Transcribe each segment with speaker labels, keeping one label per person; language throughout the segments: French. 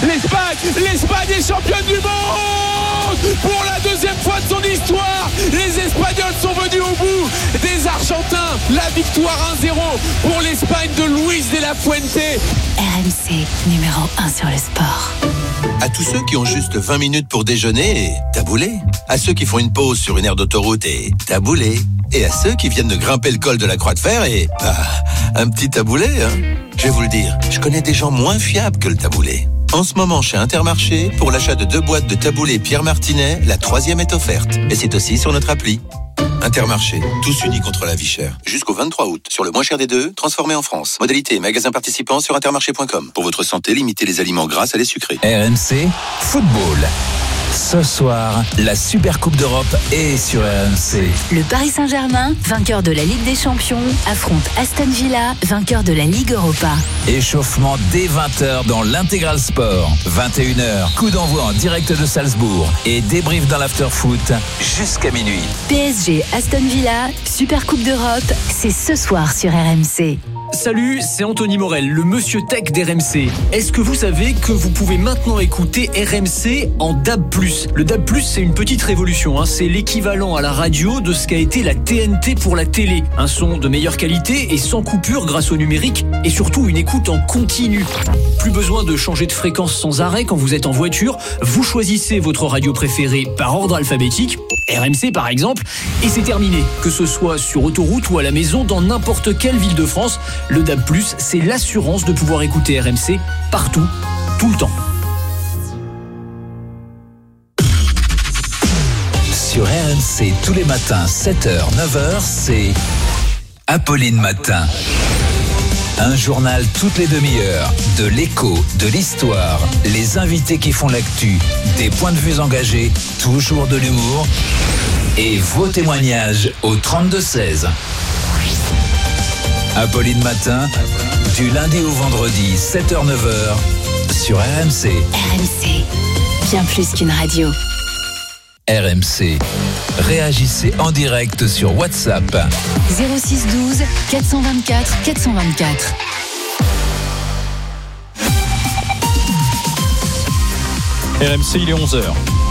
Speaker 1: L'Espagne est championne du monde pour la deuxième fois de son histoire. Les Espagnols sont venus au bout des Argentins. La victoire 1-0 pour l'Espagne de Luis de la Fuente.
Speaker 2: RMC, numéro 1 sur le sport.
Speaker 3: À tous ceux qui ont juste 20 minutes pour déjeuner et taboulé. À ceux qui font une pause sur une aire d'autoroute et taboulé. Et à ceux qui viennent de grimper le col de la Croix de Fer et un petit taboulé. Je vais vous le dire, je connais des gens moins fiables que le taboulé. En ce moment, chez Intermarché, pour l'achat de 2 boîtes de taboulé Pierre Martinet, la 3e est offerte. Et c'est aussi sur notre appli. Intermarché, tous unis contre la vie chère. Jusqu'au 23 août, sur le moins cher des deux, transformé en France. Modalité magasin participant sur intermarché.com. Pour votre santé, limitez les aliments gras à les sucrés.
Speaker 4: RMC Football. Ce soir, la Super Coupe d'Europe est sur RMC.
Speaker 2: Le Paris Saint-Germain, vainqueur de la Ligue des Champions, affronte Aston Villa, vainqueur de la Ligue Europa.
Speaker 4: Échauffement dès 20h dans l'Intégral Sport. 21h, coup d'envoi en direct de Salzbourg et débrief dans l'after-foot jusqu'à minuit.
Speaker 2: PSG Aston Villa, Super Coupe d'Europe, c'est ce soir sur RMC.
Speaker 5: Salut, c'est Anthony Morel, le monsieur tech d'RMC. Est-ce que vous savez que vous pouvez maintenant écouter RMC en DAB+. Le DAB+, c'est une petite révolution, c'est l'équivalent à la radio de ce qu'a été la TNT pour la télé. Un son de meilleure qualité et sans coupure grâce au numérique et surtout une écoute en continu. Plus besoin de changer de fréquence sans arrêt quand vous êtes en voiture, vous choisissez votre radio préférée par ordre alphabétique, RMC par exemple, et c'est terminé. Que ce soit sur autoroute ou à la maison, dans n'importe quelle ville de France, le DAB+, c'est l'assurance de pouvoir écouter RMC partout, tout le temps.
Speaker 4: Sur RMC, tous les matins, 7h, 9h, c'est Apolline Matin. Un journal toutes les demi-heures, de l'écho, de l'histoire, les invités qui font l'actu, des points de vue engagés, toujours de l'humour et vos témoignages au 32-16. Apolline Matin, du lundi au vendredi, 7h-9h, sur RMC.
Speaker 2: RMC, bien plus qu'une radio.
Speaker 4: RMC. Réagissez en direct sur WhatsApp.
Speaker 2: 06 12 424 424.
Speaker 6: RMC, il est 11h.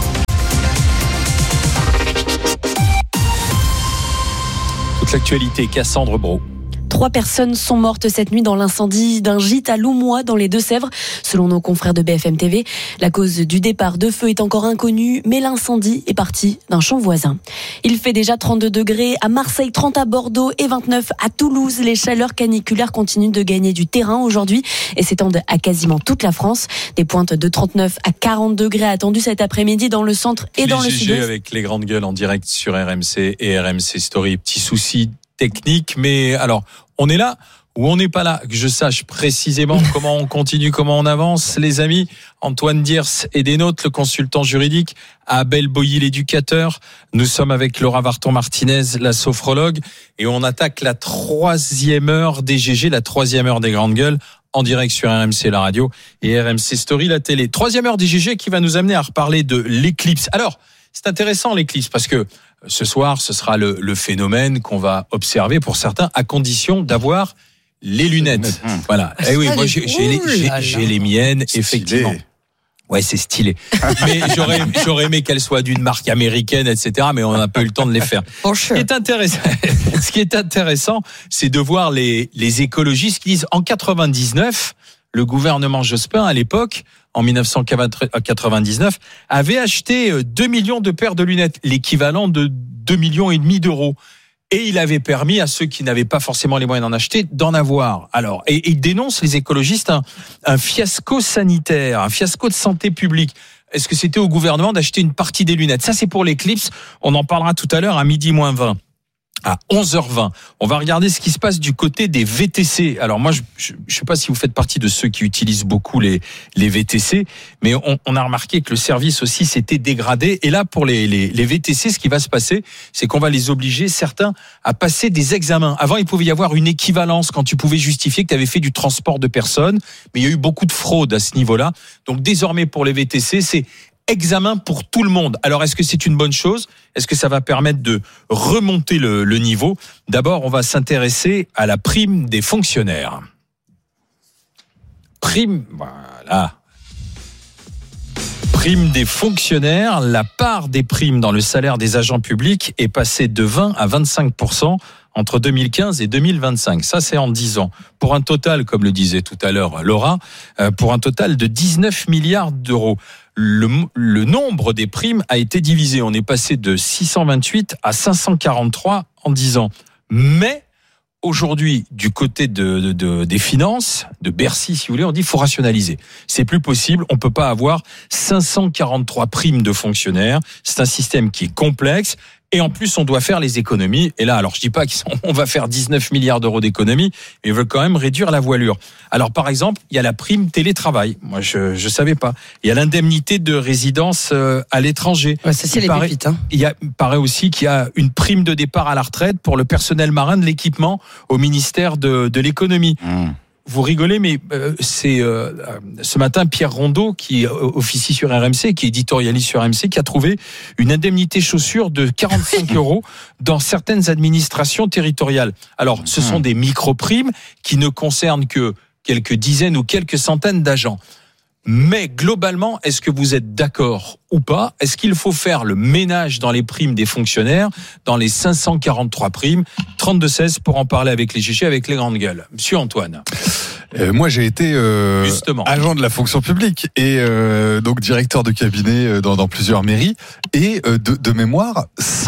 Speaker 6: Toute l'actualité, Cassandre Brault.
Speaker 7: 3 personnes sont mortes cette nuit dans l'incendie d'un gîte à Loumois dans les Deux-Sèvres. Selon nos confrères de BFM TV, la cause du départ de feu est encore inconnue, mais l'incendie est parti d'un champ voisin. Il fait déjà 32 degrés à Marseille, 30 à Bordeaux et 29 à Toulouse. Les chaleurs caniculaires continuent de gagner du terrain aujourd'hui et s'étendent à quasiment toute la France. Des pointes de 39 à 40 degrés attendues cet après-midi dans le centre et dans le sud-ouest.
Speaker 6: Avec les grandes gueules en direct sur RMC et RMC Story. Petit souci technique, mais alors, on est là ou on n'est pas là? Que je sache précisément comment on continue, comment on avance, les amis. Antoine Diers est des nôtres, le consultant juridique, Abel Boilly, l'éducateur. Nous sommes avec Laura Varton-Martinez, la sophrologue, et on attaque la 3e heure des GG, la 3e heure des grandes gueules, en direct sur RMC la radio et RMC Story la télé. 3e heure des GG qui va nous amener à reparler de l'éclipse. Alors, c'est intéressant l'éclipse parce que ce soir, ce sera le phénomène qu'on va observer pour certains, à condition d'avoir les lunettes. Voilà. Eh oui, moi j'ai les miennes, effectivement.
Speaker 8: Stylé.
Speaker 6: Ouais, c'est stylé. Mais j'aurais aimé qu'elles soient d'une marque américaine, etc. Mais on n'a pas eu le temps de les faire. Ce qui est intéressant, c'est de voir les écologistes qui disent en 99, le gouvernement Jospin à l'époque, en 1999, avait acheté 2 millions de paires de lunettes, l'équivalent de 2,5 millions d'euros. Et il avait permis à ceux qui n'avaient pas forcément les moyens d'en acheter, d'en avoir. Alors, et il dénonce, les écologistes, un fiasco sanitaire, un fiasco de santé publique. Est-ce que c'était au gouvernement d'acheter une partie des lunettes? Ça, c'est pour l'éclipse. On en parlera tout à l'heure à 12h20. À 11h20, on va regarder ce qui se passe du côté des VTC. Alors moi, je sais pas si vous faites partie de ceux qui utilisent beaucoup les VTC, mais on a remarqué que le service aussi s'était dégradé. Et là, pour les VTC, ce qui va se passer, c'est qu'on va les obliger, certains, à passer des examens. Avant, il pouvait y avoir une équivalence quand tu pouvais justifier que tu avais fait du transport de personnes, mais il y a eu beaucoup de fraude à ce niveau-là. Donc désormais, pour les VTC, c'est examen pour tout le monde. Alors, est-ce que c'est une bonne chose? Est-ce que ça va permettre de remonter le niveau? D'abord, on va s'intéresser à la prime des fonctionnaires. Prime, voilà. Prime des fonctionnaires, la part des primes dans le salaire des agents publics est passée de 20 à 25% entre 2015 et 2025. Ça, c'est en 10 ans. Pour un total, comme le disait tout à l'heure Laura, pour un total de 19 milliards d'euros. Le nombre des primes a été divisé. On est passé de 628 à 543 en 10 ans. Mais aujourd'hui, du côté des finances, de Bercy, si vous voulez, on dit qu'il faut rationaliser. C'est plus possible. On peut pas avoir 543 primes de fonctionnaires. C'est un système qui est complexe. Et en plus, on doit faire les économies. Et là, alors je dis pas qu'on va faire 19 milliards d'euros d'économies, mais ils veulent quand même réduire la voilure. Alors par exemple, il y a la prime télétravail. Moi, je savais pas. Il y a l'indemnité de résidence à l'étranger.
Speaker 8: Ouais, ça c'est les pépites.
Speaker 6: Il paraît aussi qu'il y a une prime de départ à la retraite pour le personnel marin de l'équipement au ministère de l'économie. Vous rigolez, mais c'est ce matin Pierre Rondeau, qui officie sur RMC, qui est éditorialiste sur RMC, qui a trouvé une indemnité chaussures de 45 euros dans certaines administrations territoriales. Alors, ce sont des micro-primes qui ne concernent que quelques dizaines ou quelques centaines d'agents. Mais globalement, est-ce que vous êtes d'accord ou pas ? Est-ce qu'il faut faire le ménage dans les primes des fonctionnaires, dans les 543 primes ? 32-16 pour en parler avec les GG, avec les grandes gueules. Monsieur Antoine.
Speaker 9: Moi, j'ai été agent de la fonction publique et donc directeur de cabinet dans plusieurs mairies. Et de mémoire,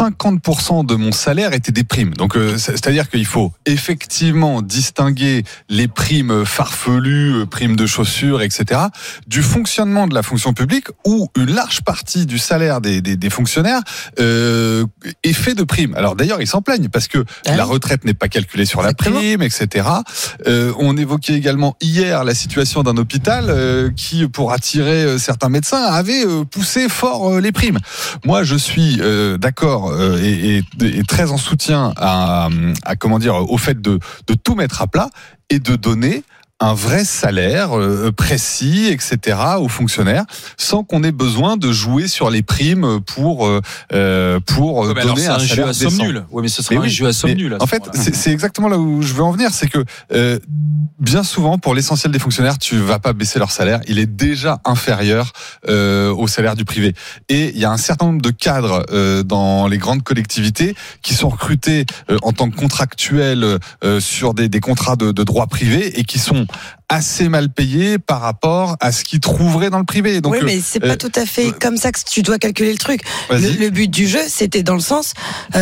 Speaker 9: 50% de mon salaire était des primes. Donc, c'est-à-dire qu'il faut effectivement distinguer les primes farfelues, primes de chaussures, etc., du fonctionnement de la fonction publique, où une large partie du salaire des fonctionnaires est fait de primes. Alors d'ailleurs, ils s'en plaignent parce que la retraite n'est pas calculée sur la prime, etc. On évoquait également hier la situation d'un hôpital qui, pour attirer certains médecins, avait poussé fort les primes. Moi, je suis d'accord et très en soutien à comment dire, au fait de tout mettre à plat et de donner un vrai salaire précis, etc., aux fonctionnaires, sans qu'on ait besoin de jouer sur les primes pour donner un salaire décent.
Speaker 6: Oui, mais ce serait un jeu à somme nulle.
Speaker 9: En fait, c'est exactement là où je veux en venir, c'est que bien souvent, pour l'essentiel des fonctionnaires, tu vas pas baisser leur salaire, il est déjà inférieur au salaire du privé. Et il y a un certain nombre de cadres dans les grandes collectivités qui sont recrutés en tant que contractuels sur des contrats de droit privé et qui sont assez mal payés par rapport à ce qu'ils trouveraient dans le privé. Donc,
Speaker 8: oui, mais c'est pas tout à fait comme ça que tu dois calculer le truc. Le but du jeu, c'était dans le sens...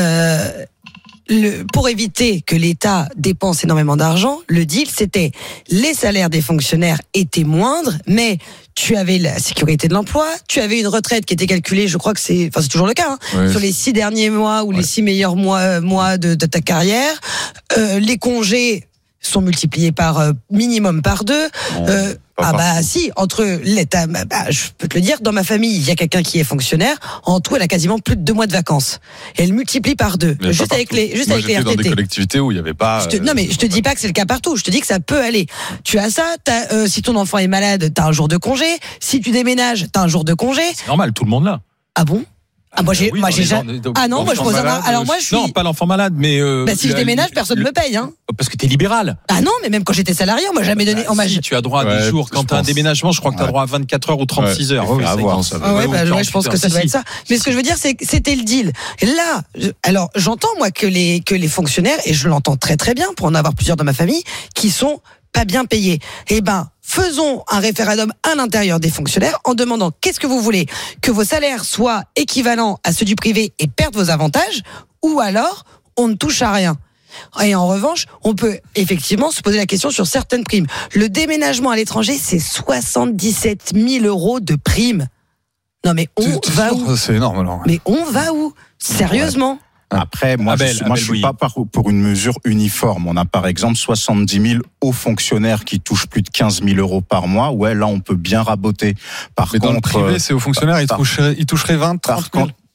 Speaker 8: pour éviter que l'État dépense énormément d'argent, le deal, c'était les salaires des fonctionnaires étaient moindres, mais tu avais la sécurité de l'emploi, tu avais une retraite qui était calculée, je crois que c'est toujours le cas, sur les 6 derniers mois ou les 6 meilleurs mois de ta carrière. Les congés sont multipliés minimum par 2. Si, entre l'État, je peux te le dire, dans ma famille, il y a quelqu'un qui est fonctionnaire, en tout, elle a quasiment plus de 2 mois de vacances. Et elle multiplie par 2. Juste avec les RTT.
Speaker 9: Dans des collectivités où il n'y avait pas...
Speaker 8: Non, mais je te dis pas que c'est le cas partout. Je te dis que ça peut aller. Tu as ça, si ton enfant est malade, t'as un jour de congé. Si tu déménages, t'as un jour de congé.
Speaker 6: C'est normal, tout le monde l'a.
Speaker 8: Ah bon? Moi j'ai non, moi je pose alors moi je suis
Speaker 6: non, pas l'enfant malade, mais
Speaker 8: si je déménage, personne me paye
Speaker 6: parce que t'es libéral.
Speaker 8: Ah non, mais même quand j'étais salarié, on m'a jamais donné
Speaker 6: si tu as droit à des jours quand t'as un déménagement, je crois que t'as droit à 24 heures ou 36 heures.
Speaker 8: Je pense que ça doit être ça. Mais ce que je veux dire, c'est que c'était le deal. Et là, alors j'entends moi que les fonctionnaires, et je l'entends très très bien pour en avoir plusieurs dans ma famille, qui sont pas bien payés. Faisons un référendum à l'intérieur des fonctionnaires en demandant qu'est-ce que vous voulez, que vos salaires soient équivalents à ceux du privé et perdent vos avantages, ou alors on ne touche à rien. Et en revanche, on peut effectivement se poser la question sur certaines primes. Le déménagement à l'étranger, c'est 77 000 euros de primes. Non mais on va où ?
Speaker 9: C'est énorme alors.
Speaker 8: Mais on va où ? Sérieusement ?
Speaker 10: Après, moi, je suis pas pour une mesure uniforme. On a par exemple 70 000 hauts fonctionnaires qui touchent plus de 15 000 euros par mois. Ouais, là, on peut bien raboter.
Speaker 9: Mais dans le privé, c'est hauts fonctionnaires, ils toucheraient 20, 30 000.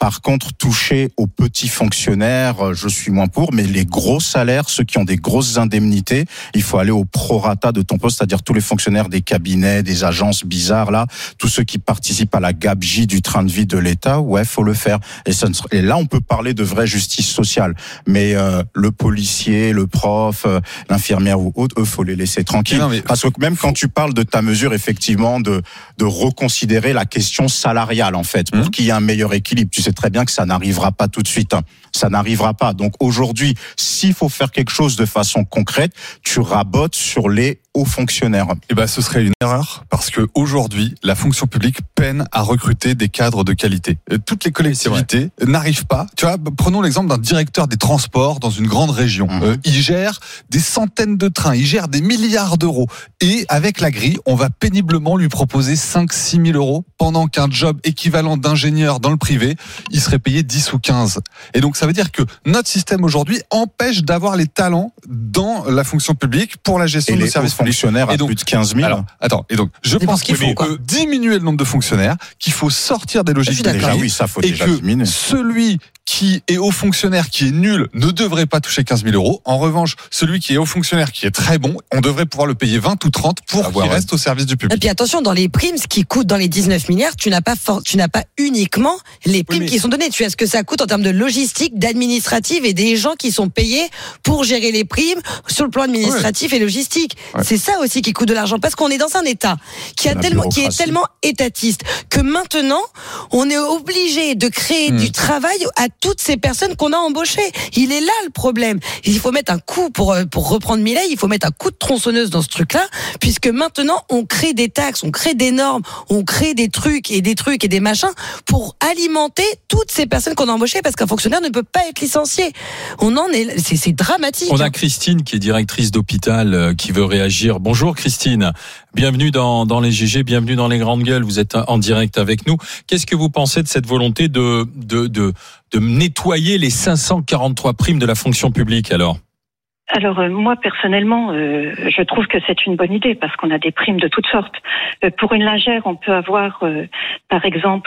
Speaker 10: Par contre, toucher aux petits fonctionnaires, je suis moins pour, mais les gros salaires, ceux qui ont des grosses indemnités, il faut aller au prorata de ton poste, c'est-à-dire tous les fonctionnaires des cabinets, des agences bizarres là, tous ceux qui participent à la gabegie du train de vie de l'État, ouais, faut le faire. Et là, on peut parler de vraie justice sociale. Mais le policier, le prof, l'infirmière ou autre, eux, faut les laisser tranquilles. Non, parce que même quand tu parles de ta mesure, effectivement, de reconsidérer la question salariale, en fait, pour qu'il y ait un meilleur équilibre. Tu sais très bien que ça n'arrivera pas tout de suite. Hein. Ça n'arrivera pas. Donc aujourd'hui, s'il faut faire quelque chose de façon concrète, tu rabotes sur les hauts fonctionnaires.
Speaker 9: Eh ben, ce serait une erreur parce que aujourd'hui, la fonction publique peine à recruter des cadres de qualité. Toutes les collectivités n'arrivent pas. Tu vois, prenons l'exemple d'un directeur des transports dans une grande région. Il gère des centaines de trains, il gère des milliards d'euros. Et avec la grille, on va péniblement lui proposer 5-6 000 euros pendant qu'un job équivalent d'ingénieur dans le privé, il serait payé 10 ou 15. Et donc, ça veut dire que notre système aujourd'hui empêche d'avoir les talents dans la fonction publique pour la gestion de services
Speaker 10: fonctionnaires à plus de 15 000.
Speaker 9: Alors, attends, et donc, je pense qu'il faut diminuer le nombre de fonctionnaires, qu'il faut sortir des logiques de
Speaker 10: déjà, oui, ça faut
Speaker 9: et
Speaker 10: déjà
Speaker 9: que
Speaker 10: diminuer.
Speaker 9: Celui qui est haut fonctionnaire, qui est nul, ne devrait pas toucher 15 000 euros. En revanche, celui qui est haut fonctionnaire, qui est très bon, on devrait pouvoir le payer 20 ou 30 pour qu'il reste au service du public.
Speaker 8: Et puis attention, dans les primes, ce qui coûte dans les 19 milliards, tu n'as pas uniquement les primes qui sont données. Tu as ce que ça coûte en termes de logistique, d'administrative et des gens qui sont payés pour gérer les primes sur le plan administratif et logistique. C'est ça aussi qui coûte de l'argent parce qu'on est dans un État qui est tellement étatiste que maintenant, on est obligé de créer du travail à toutes ces personnes qu'on a embauchées. Il est là le problème. Il faut mettre un coup, pour reprendre Milei, il faut mettre un coup de tronçonneuse dans ce truc-là, puisque maintenant, on crée des taxes, on crée des normes, on crée des trucs et des machins pour alimenter toutes ces personnes qu'on a embauchées, parce qu'un fonctionnaire ne peut pas être licencié. C'est dramatique.
Speaker 6: On a Christine qui est directrice d'hôpital qui veut réagir. Bonjour Christine. Bienvenue dans les GG, bienvenue dans les grandes gueules. Vous êtes en direct avec nous. Qu'est-ce que vous pensez de cette volonté de nettoyer les 543 primes de la fonction publique alors ?
Speaker 11: Alors moi personnellement, je trouve que c'est une bonne idée parce qu'on a des primes de toutes sortes. Pour une lingère, on peut avoir, par exemple.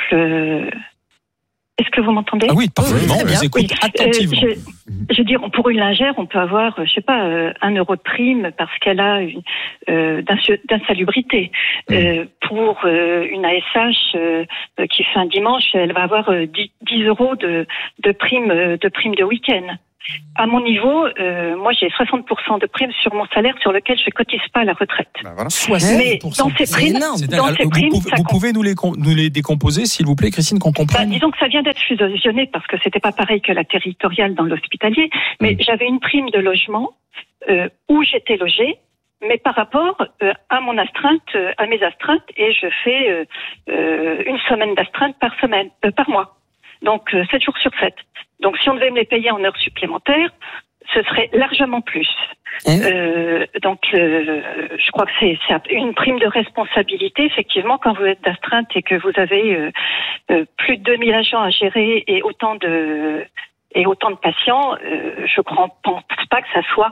Speaker 11: Est-ce que vous m'entendez ?
Speaker 6: Ah oui, parfaitement. Je vous écoute attentivement.
Speaker 11: Je veux dire, pour une lingère, on peut avoir, je sais pas, 1 euro de prime parce qu'elle a d'insalubrité. Pour une ASH qui fait un dimanche, elle va avoir 10 euros de prime de week-end. À mon niveau, moi j'ai 60% de primes sur mon salaire sur lequel je cotise pas à la retraite.
Speaker 6: Ben voilà. 60%. Mais
Speaker 11: dans ces primes,
Speaker 6: vous pouvez nous les décomposer, s'il vous plaît, Christine, qu'on comprenne.
Speaker 11: Disons que ça vient d'être fusionné parce que c'était pas pareil que la territoriale dans l'hospitalier, mais j'avais une prime de logement où j'étais logée. Mais par rapport à mon astreinte, à mes astreintes, et je fais une semaine d'astreinte par mois. Donc 7 jours sur 7. Donc si on devait me les payer en heures supplémentaires, ce serait largement plus. Donc je crois que c'est une prime de responsabilité. Effectivement, quand vous êtes d'astreinte et que vous avez plus de 2000 agents à gérer et autant de patients, je ne pense pas que ça soit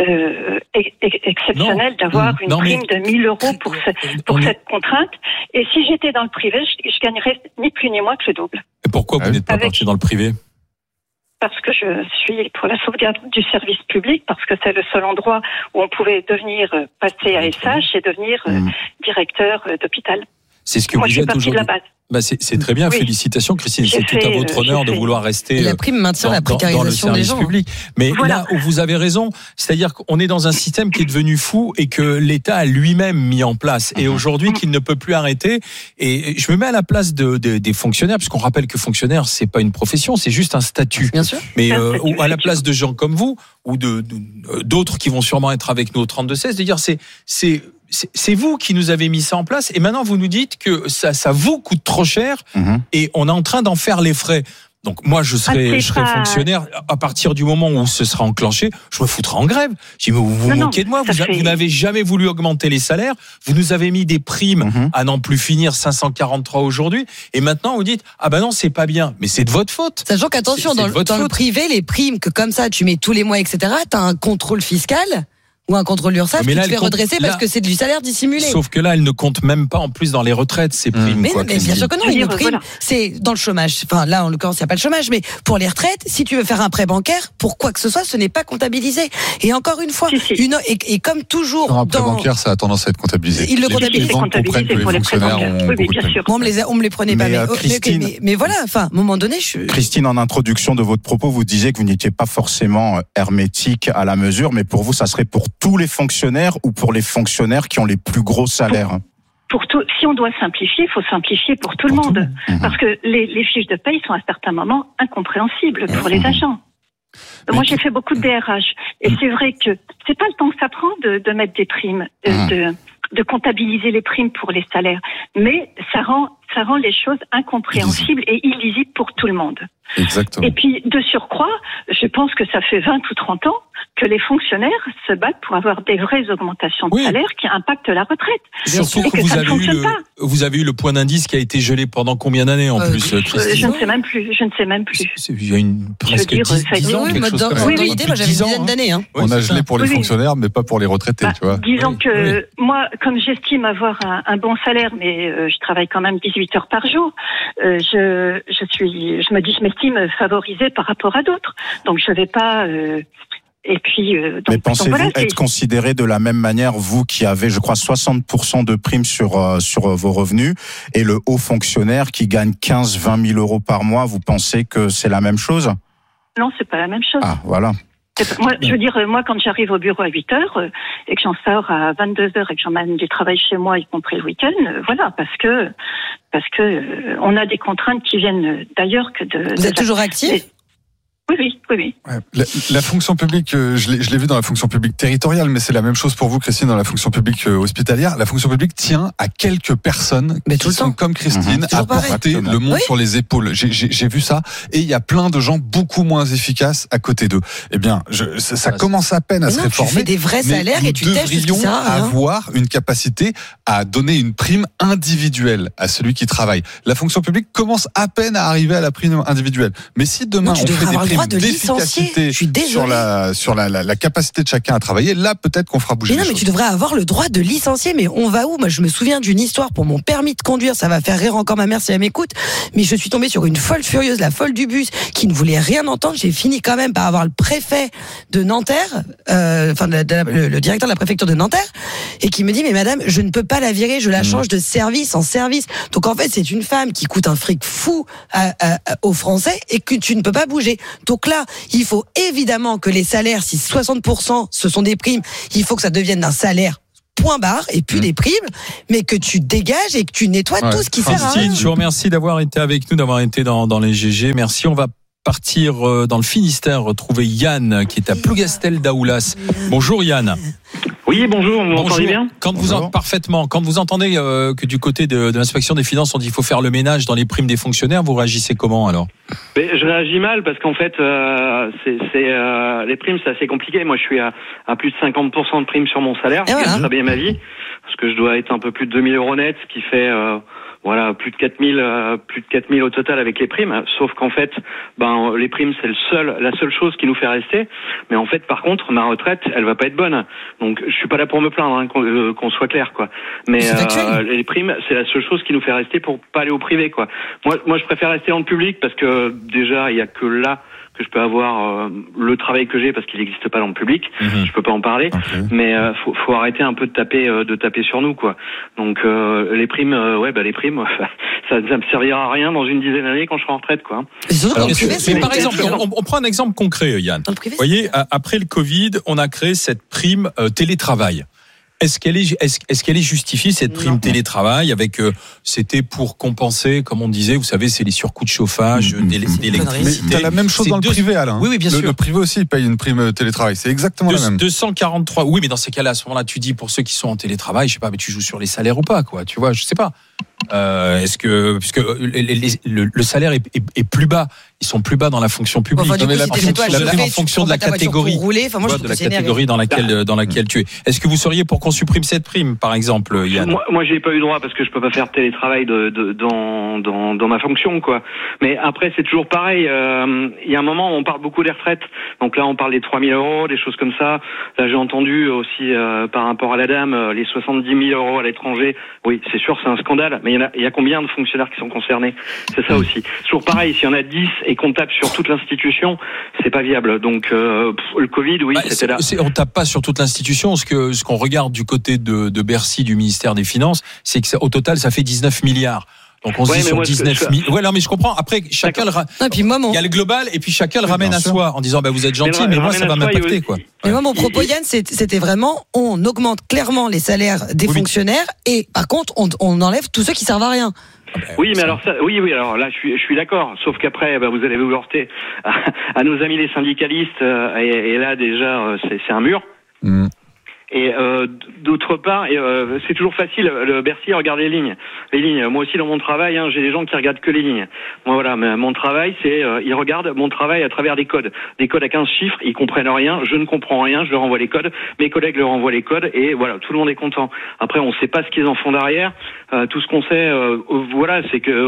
Speaker 11: exceptionnel d'avoir une prime de 1 000 euros pour cette contrainte. Et si j'étais dans le privé, je gagnerais ni plus ni moins que le double.
Speaker 6: Et pourquoi vous n'êtes pas parti dans le privé ?
Speaker 11: Parce que je suis pour la sauvegarde du service public, parce que c'est le seul endroit où on pouvait passer à SH et devenir directeur d'hôpital.
Speaker 6: C'est ce que vous êtes aujourd'hui. C'est très bien, félicitations Christine, c'est tout à votre honneur de vouloir rester
Speaker 8: la prime maintient la précarisation
Speaker 6: dans le
Speaker 8: des
Speaker 6: service
Speaker 8: gens.
Speaker 6: public. Mais là où vous avez raison, c'est-à-dire qu'on est dans un système qui est devenu fou et que l'État a lui-même mis en place et aujourd'hui qu'il ne peut plus arrêter. Et je me mets à la place des fonctionnaires, puisqu'on rappelle que fonctionnaire c'est pas une profession, c'est juste un statut.
Speaker 8: Bien sûr.
Speaker 6: Mais à la place de gens comme vous ou d'autres qui vont sûrement être avec nous au 32-16, de dire c'est vous qui nous avez mis ça en place et maintenant vous nous dites que ça vous coûte trop cher et on est en train d'en faire les frais. Donc moi je serai fonctionnaire à partir du moment où ce sera enclenché, je me foutrai en grève. Je dis mais vous vous moquez de moi, vous n'avez jamais voulu augmenter les salaires, vous nous avez mis des primes à n'en plus finir 543 aujourd'hui et maintenant vous dites ah ben non c'est pas bien, mais c'est de votre faute.
Speaker 8: Sachant qu'attention dans le privé les primes que comme ça tu mets tous les mois etc. T'as un contrôle fiscal. ou un contrôle URSSAF qui te fait redresser parce que c'est du salaire dissimulé.
Speaker 6: Sauf que là, elle ne compte même pas en plus dans les retraites, ces primes.
Speaker 8: Mais bien sûr que non, une prime, c'est dans le chômage. Enfin, là, en l'occurrence, il n'y a pas le chômage, mais pour les retraites, si tu veux faire un prêt bancaire, pour quoi que ce soit, ce n'est pas comptabilisé. Et encore une fois, et comme toujours.
Speaker 9: Sur un prêt bancaire, ça a tendance à être comptabilisé.
Speaker 8: Ils le comptabilisent.
Speaker 9: Les banques comprennent que les fonctionnaires ont
Speaker 11: oui, bien sûr.
Speaker 8: Moi, on me les prenait pas. Mais voilà, enfin, à un moment donné,
Speaker 10: Christine, en introduction de votre propos, vous disiez que vous n'étiez pas forcément hermétique à la mesure, mais pour vous, ça serait pour tous les fonctionnaires ou pour les fonctionnaires qui ont les plus gros salaires?
Speaker 11: Pour tout, si on doit simplifier, il faut simplifier pour tout le monde. Parce que les fiches de paye sont à certains moments incompréhensibles pour les agents. Moi, j'ai fait beaucoup de DRH. Et c'est vrai que c'est pas le temps que ça prend de mettre des primes, de comptabiliser les primes pour les salaires. Mais ça rend les choses incompréhensibles et illisibles pour tout le monde.
Speaker 9: Exactement.
Speaker 11: Et puis, de surcroît, je pense que ça fait 20 ou 30 ans que les fonctionnaires se battent pour avoir des vraies augmentations de salaire qui impactent la retraite.
Speaker 6: Surtout que vous avez eu le point d'indice qui a été gelé pendant combien d'années en plus, Christine?
Speaker 11: Je ne sais même plus.
Speaker 6: Il y a presque 10 ans, quelque chose comme ça.
Speaker 8: Moi, j'avais une dizaine d'années.
Speaker 9: On a gelé pour les fonctionnaires, mais pas pour les retraités, tu vois.
Speaker 11: Disons que moi, comme j'estime avoir un bon salaire, mais je travaille quand même 18 heures par jour, je m'estime favorisée par rapport à d'autres. Donc je vais pas. Et puis.
Speaker 10: Mais pensez-vous être considéré de la même manière, vous qui avez, je crois, 60% de primes sur vos revenus, et le haut fonctionnaire qui gagne 15-20 000 euros par mois, vous pensez que c'est la même chose?
Speaker 11: Non, c'est pas la même chose.
Speaker 10: Ah, voilà.
Speaker 11: Moi, je veux dire, moi, quand j'arrive au bureau à 8 heures et que j'en sors à 22 heures et que j'emmène du travail chez moi, y compris le week-end, voilà, parce que on a des contraintes qui viennent d'ailleurs que de.
Speaker 8: Vous êtes toujours actif?
Speaker 11: Oui.
Speaker 9: Ouais, la fonction publique, je l'ai vu dans la fonction publique territoriale, mais c'est la même chose pour vous, Christine, dans la fonction publique hospitalière. La fonction publique tient à quelques personnes qui sont comme Christine, à porter le monde sur les épaules. J'ai vu ça, et il y a plein de gens beaucoup moins efficaces à côté d'eux. Eh bien, ça commence à peine à se réformer.
Speaker 8: Tu fais des vrais salaires et tu tèches tout ça.
Speaker 9: Avoir une capacité à donner une prime individuelle à celui qui travaille. La fonction publique commence à peine à arriver à la prime individuelle. Mais si demain on fait des primes d'efficacité sur la capacité de chacun à travailler, là peut-être qu'on fera bouger les choses.
Speaker 8: Mais tu devrais avoir le droit de licencier, mais on va où? Moi je me souviens d'une histoire pour mon permis de conduire, ça va faire rire encore ma mère si elle m'écoute, mais je suis tombée sur une folle furieuse, la folle du bus, qui ne voulait rien entendre. J'ai fini quand même par avoir le préfet de Nanterre, le directeur de la préfecture de Nanterre, et qui me dit, mais madame, je ne peux pas la virer, je la change de service en service. Donc en fait c'est une femme qui coûte un fric fou aux Français et que tu ne peux pas bouger. Donc là, il faut évidemment que les salaires, si 60% ce sont des primes, il faut que ça devienne un salaire point barre et puis des primes, mais que tu dégages et que tu nettoies tout ce qui sert à rien.
Speaker 6: Je vous remercie d'avoir été avec nous, d'avoir été dans les GG. Merci. On va partir dans le Finistère, retrouver Yann qui est à Plougastel d'Aoulas. Bonjour Yann.
Speaker 12: Oui, bonjour, vous m'entendez bien ?
Speaker 6: Parfaitement. Quand vous entendez que du côté de l'inspection des finances, on dit qu'il faut faire le ménage dans les primes des fonctionnaires, vous réagissez comment alors ?
Speaker 12: Je réagis mal parce qu'en fait, les primes, c'est assez compliqué. Moi, je suis à plus de 50% de primes sur mon salaire, je gagne très bien ma vie, parce que je dois être un peu plus de 2 000 euros net, ce qui fait... plus de 4 000 au total avec les primes. Sauf qu'en fait, les primes, c'est la seule chose qui nous fait rester. Mais en fait, par contre, ma retraite, elle va pas être bonne. Donc, je suis pas là pour me plaindre, qu'on soit clair, quoi. Mais les primes, c'est la seule chose qui nous fait rester pour pas aller au privé, quoi. Moi, je préfère rester dans le public parce que déjà, il y a que là que je peux avoir le travail que j'ai parce qu'il n'existe pas dans le public. Je peux pas en parler. Mais faut arrêter un peu de taper sur nous, quoi. Donc les primes, les primes, ça me servira à rien dans une dizaine d'années quand je serai en retraite, quoi.
Speaker 6: Par exemple, on prend un exemple concret, Yann. Vous voyez, après le Covid, on a créé cette prime télétravail. Est-ce qu'elle est justifiée, cette prime télétravail, avec c'était pour compenser, comme on disait, vous savez, c'est les surcoûts de chauffage, d'électricité.
Speaker 9: Mais t'as la même chose dans le privé, Alain.
Speaker 6: Oui, bien sûr.
Speaker 9: Le privé aussi paye une prime télétravail. C'est exactement la même.
Speaker 6: 243. Oui, mais dans ces cas-là, à ce moment-là, tu dis pour ceux qui sont en télétravail, je sais pas, mais tu joues sur les salaires ou pas, quoi. Tu vois, je sais pas. Est-ce que puisque le salaire est plus bas, ils sont plus bas dans la fonction publique.
Speaker 8: Enfin,
Speaker 6: en fonction de la catégorie,
Speaker 8: de
Speaker 6: la catégorie dans laquelle tu es. Est-ce que vous seriez pour qu'on supprime cette prime, par exemple, Yann?
Speaker 12: Moi, j'ai pas eu droit parce que je peux pas faire de télétravail dans ma fonction, quoi. Mais après, c'est toujours pareil. Il y a un moment, on parle beaucoup des retraites. Donc là, on parle des 3 000 euros, des choses comme ça. Là, j'ai entendu aussi par rapport à la dame, les 70 000 euros à l'étranger. Oui, c'est sûr, c'est un scandale. Mais il y a combien de fonctionnaires qui sont concernés? C'est ça aussi. C'est toujours pareil. S'il y en a 10 et qu'on tape sur toute l'institution, c'est pas viable. Donc le Covid, oui, c'était là.
Speaker 6: On tape pas sur toute l'institution. Ce qu'on regarde du côté de Bercy, du ministère des Finances, c'est que au total, ça fait 19 milliards. Donc on se dit sur 19 000. Ouais, non, mais je comprends. Après, chacun il y a le global et puis chacun le ramène à soi en disant vous êtes gentil, mais moi ça va m'impacter, quoi.
Speaker 8: Mais moi, mon propos, Yann, c'était vraiment, on augmente clairement les salaires des fonctionnaires et par contre, on enlève tous ceux qui servent à rien.
Speaker 12: Oui, mais alors alors là, je suis d'accord. Sauf qu'après, vous allez vous heurter à nos amis les syndicalistes, et là déjà, c'est un mur. Et d'autre part, c'est toujours facile. Le Bercy regarde les lignes. Moi aussi dans mon travail, j'ai des gens qui regardent que les lignes. Moi voilà, mais mon travail, c'est ils regardent mon travail à travers des codes à 15 chiffres. Ils comprennent rien. Je ne comprends rien. Je leur envoie les codes. Mes collègues leur envoient les codes et voilà, tout le monde est content. Après, on sait pas ce qu'ils en font derrière. Tout ce qu'on sait, c'est que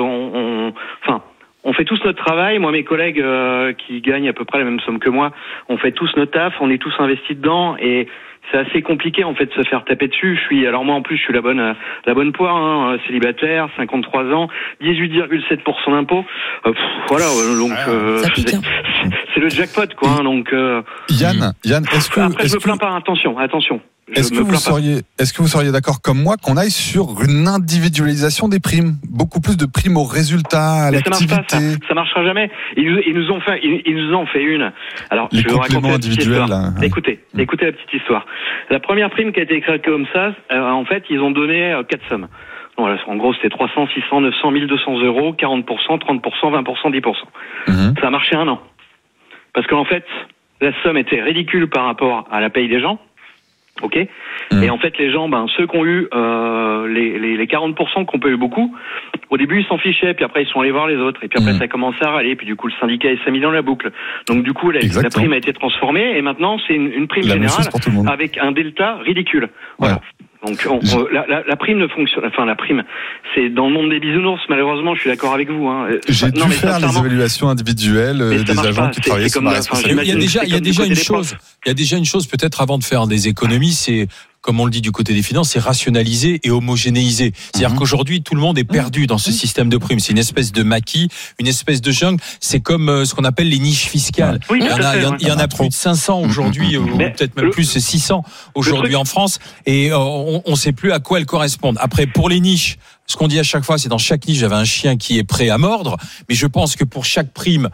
Speaker 12: on fait tous notre travail. Moi, mes collègues qui gagnent à peu près la même somme que moi, on fait tous notre taf. On est tous investis dedans et c'est assez compliqué en fait de se faire taper dessus. Moi en plus je suis la bonne poire, célibataire, 53 ans, 18,7% d'impôts. Voilà, donc c'est le jackpot, quoi. Donc
Speaker 9: Yann, est-ce que
Speaker 12: après je me plains pas. Attention.
Speaker 9: Est-ce que vous seriez d'accord comme moi qu'on aille sur une individualisation des primes, beaucoup plus de primes aux résultats, à l'activité?
Speaker 12: Ça marchera jamais. Ils nous ont fait une. Alors
Speaker 9: les
Speaker 12: je vais vous raconter
Speaker 9: compléments individuels.
Speaker 12: Écoutez la petite histoire. La première prime qui a été créée comme ça, en fait, ils ont donné 4 sommes. Voilà, en gros, c'était 300, 600, 900, 1200 euros, 40%, 30%, 20%, 10%. Ça a marché un an. Parce qu'en fait, la somme était ridicule par rapport à la paye des gens. Ok. Et en fait, les gens, ceux qui ont eu les 40% qui ont pas eu beaucoup, au début ils s'en fichaient, puis après ils sont allés voir les autres, et puis après ça a commencé à râler, puis du coup le syndicat s'est mis dans la boucle. Donc du coup la prime a été transformée, et maintenant c'est une prime générale avec un delta ridicule. Voilà. Donc la prime ne fonctionne. Enfin la prime, c'est dans le monde des bisounours. Malheureusement, je suis d'accord avec vous.
Speaker 9: J'ai dû faire les évaluations individuelles des agents qui travaillaient sur ma responsabilité.
Speaker 6: Il y a déjà une chose. Il y a déjà une chose peut-être avant de faire des économies, c'est comme on le dit du côté des finances, c'est rationaliser et homogénéiser. C'est-à-dire qu'aujourd'hui, tout le monde est perdu dans ce système de primes. C'est une espèce de maquis, une espèce de jungle. C'est comme ce qu'on appelle les niches fiscales.
Speaker 12: Oui,
Speaker 6: il y en a plus de 500 aujourd'hui, ou peut-être même plus, 600 aujourd'hui en France. Et on ne sait plus à quoi elles correspondent. Après, pour les niches, ce qu'on dit à chaque fois, c'est dans chaque niche, j'avais un chien qui est prêt à mordre. Mais je pense que pour chaque prime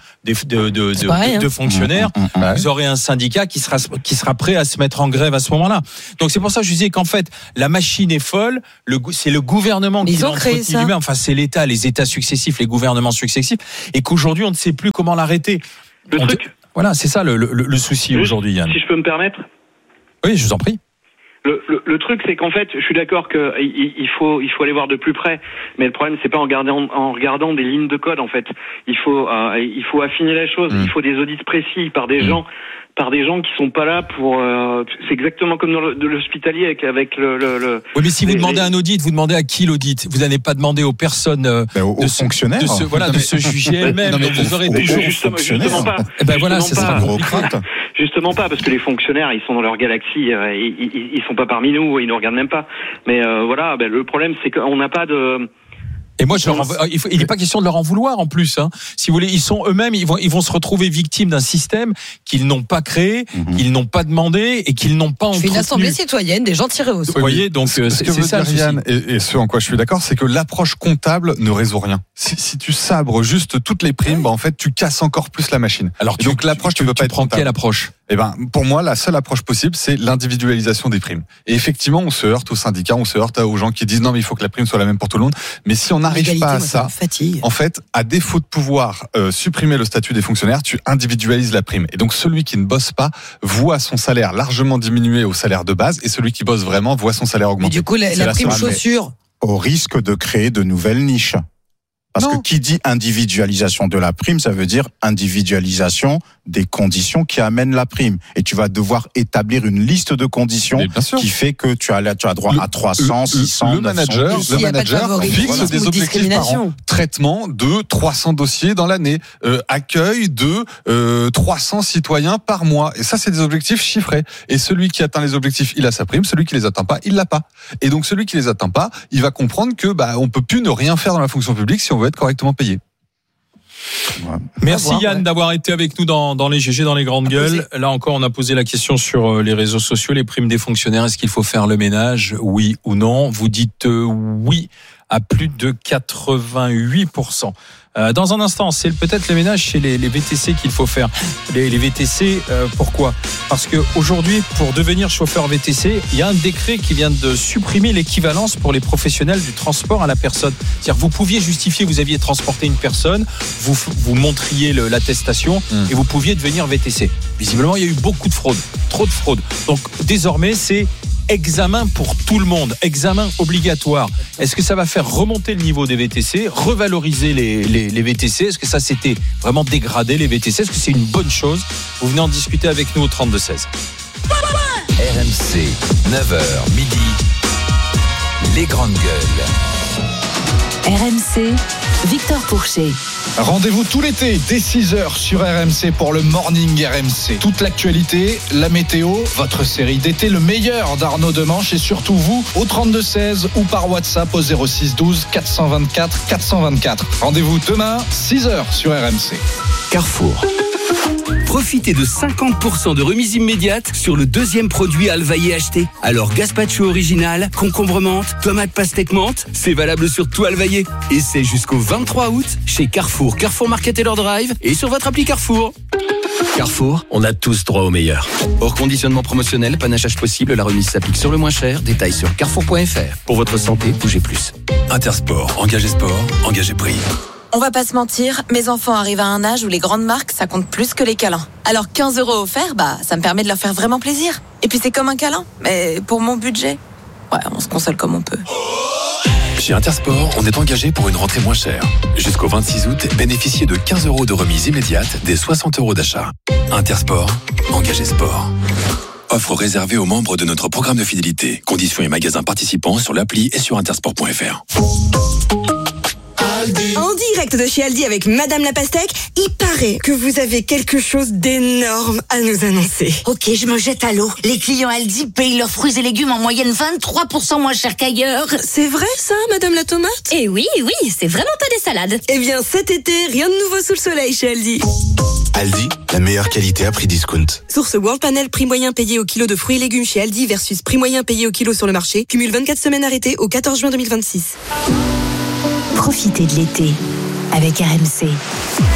Speaker 6: de fonctionnaires, vous aurez un syndicat qui sera prêt à se mettre en grève à ce moment-là. Donc c'est pour ça que je disais qu'en fait, la machine est folle. C'est le gouvernement qui l'entretient lui-même. Enfin, c'est l'État, les États successifs, les gouvernements successifs. Et qu'aujourd'hui, on ne sait plus comment l'arrêter. Voilà, c'est ça le souci aujourd'hui, Yann.
Speaker 12: Si je peux me permettre.
Speaker 6: Oui, je vous en prie.
Speaker 12: Le truc, c'est qu'en fait, je suis d'accord qu'il faut aller voir de plus près, mais le problème, c'est pas en regardant des lignes de code, en fait. Il faut affiner la chose. Il faut des audits précis par des gens qui sont pas là pour. C'est exactement comme dans l'hospitalier avec le.
Speaker 6: Oui, mais si vous demandez un audit, vous demandez à qui l'audit? Vous n'allez pas demander aux personnes,
Speaker 9: aux fonctionnaires,
Speaker 6: de se juger elles-mêmes. Donc vous aurez toujours
Speaker 12: justement pas.
Speaker 6: Voilà, c'est ça.
Speaker 12: Justement pas, parce que les fonctionnaires, ils sont dans leur galaxie, ils sont pas parmi nous, ils nous regardent même pas. Mais voilà, le problème, c'est qu'on n'a pas de.
Speaker 6: Et moi, il n'est pas question de leur en vouloir en plus. Si vous voulez, ils sont eux-mêmes, ils vont se retrouver victimes d'un système qu'ils n'ont pas créé, qu'ils n'ont pas demandé et qu'ils n'ont pas entretenu.
Speaker 8: C'est une assemblée citoyenne, des gens tirés au sort.
Speaker 6: Vous voyez, donc c'est ça.
Speaker 9: Yann, et ce en quoi je suis d'accord, c'est que l'approche comptable ne résout rien. Si tu sabres juste toutes les primes, en fait, tu casses encore plus la machine.
Speaker 6: Alors donc l'approche, tu veux pas être comptable. Quelle approche?
Speaker 9: Pour moi, la seule approche possible, c'est l'individualisation des primes. Et effectivement, on se heurte aux syndicats, on se heurte aux gens qui disent non, mais il faut que la prime soit la même pour tout le monde. Mais si on n'arrive pas à ça, en fait, à défaut de pouvoir supprimer le statut des fonctionnaires, tu individualises la prime. Et donc, celui qui ne bosse pas voit son salaire largement diminuer au salaire de base, et celui qui bosse vraiment voit son salaire augmenter.
Speaker 8: Mais du coup, la prime chaussure,
Speaker 10: au risque de créer de nouvelles niches. Parce que qui dit individualisation de la prime, ça veut dire individualisation des conditions qui amènent la prime. Et tu vas devoir établir une liste de conditions qui fait que tu as droit à 300, 600,
Speaker 9: le manager fixe des objectifs par an. Traitement de 300 dossiers dans l'année. Accueil de 300 citoyens par mois. Et ça, c'est des objectifs chiffrés. Et celui qui atteint les objectifs, il a sa prime. Celui qui les atteint pas, il l'a pas. Et donc, celui qui les atteint pas, il va comprendre que, on peut plus ne rien faire dans la fonction publique si on veut être correctement payé.
Speaker 6: Merci Yann d'avoir été avec nous dans les GG, dans les grandes gueules. Là encore, on a posé la question sur les réseaux sociaux, les primes des fonctionnaires. Est-ce qu'il faut faire le ménage, oui ou non? Vous dites oui à plus de 88%. Dans un instant, c'est peut-être le ménage chez les VTC qu'il faut faire. Les VTC, pourquoi ? Parce que aujourd'hui, pour devenir chauffeur VTC, il y a un décret qui vient de supprimer l'équivalence pour les professionnels du transport à la personne. C'est-à-dire, vous pouviez justifier, vous aviez transporté une personne, vous montriez l'attestation et vous pouviez devenir VTC. Visiblement, il y a eu beaucoup de fraude, trop de fraude. Donc, désormais, c'est examen pour tout le monde, examen obligatoire. Est-ce que ça va faire remonter le niveau des VTC, revaloriser les VTC? Est-ce que ça s'était vraiment dégradé, les VTC? Est-ce que c'est une bonne chose? Vous venez en discuter avec nous au 32-16.
Speaker 4: RMC, 9h, midi, les grandes gueules.
Speaker 2: RMC, Victor Pourchet.
Speaker 13: Rendez-vous tout l'été dès 6h sur RMC pour le Morning RMC. Toute l'actualité, la météo, votre série d'été, le meilleur d'Arnaud Demanche et surtout vous au 32-16 ou par WhatsApp au 06 12 424 424. Rendez-vous demain 6h sur RMC.
Speaker 14: Carrefour. Profitez de 50% de remise immédiate sur le deuxième produit Alvaillé acheté. Alors gazpacho original, concombre menthe, tomate pastèque menthe, c'est valable sur tout Alvaillé. Et c'est jusqu'au 23 août chez Carrefour, Carrefour Market et leur drive et sur votre appli Carrefour. Carrefour, on a tous droit au meilleur. Hors conditionnement promotionnel, panachage possible, la remise s'applique sur le moins cher. Détails sur carrefour.fr. Pour votre santé, bougez plus.
Speaker 15: Intersport, engagez sport, engagez prix.
Speaker 16: On va pas se mentir, mes enfants arrivent à un âge où les grandes marques, ça compte plus que les câlins. Alors 15 € offerts, ça me permet de leur faire vraiment plaisir. Et puis c'est comme un câlin, mais pour mon budget, ouais, on se console comme on peut.
Speaker 15: Chez Intersport, on est engagé pour une rentrée moins chère. Jusqu'au 26 août, bénéficiez de 15 € de remise immédiate des 60 € d'achat. Intersport, engagez sport. Offre réservée aux membres de notre programme de fidélité. Conditions et magasins participants sur l'appli et sur intersport.fr.
Speaker 17: En direct de chez Aldi avec Madame la Pastèque, il paraît que vous avez quelque chose d'énorme à nous annoncer.
Speaker 18: Ok, je me jette à l'eau. Les clients Aldi payent leurs fruits et légumes en moyenne 23% moins cher qu'ailleurs.
Speaker 17: C'est vrai ça, Madame la Tomate?
Speaker 18: Eh oui, c'est vraiment pas des salades.
Speaker 17: Eh bien cet été, rien de nouveau sous le soleil chez Aldi.
Speaker 19: Aldi, la meilleure qualité à prix discount.
Speaker 17: Source World Panel, prix moyen payé au kilo de fruits et légumes chez Aldi versus prix moyen payé au kilo sur le marché. Cumule 24 semaines arrêtées au 14 juin 2026.
Speaker 2: Profitez de l'été avec RMC.